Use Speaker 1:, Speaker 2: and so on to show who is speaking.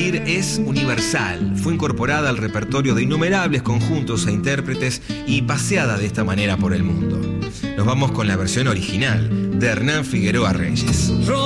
Speaker 1: Vivir es universal. Fue incorporada al repertorio de innumerables conjuntos e intérpretes y paseada de esta manera por el mundo. Nos vamos con la versión original de Hernán Figueroa Reyes.